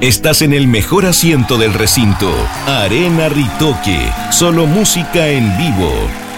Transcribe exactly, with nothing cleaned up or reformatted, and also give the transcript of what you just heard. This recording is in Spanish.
Estás en el mejor asiento del recinto. Arena Ritoque. Solo música en vivo.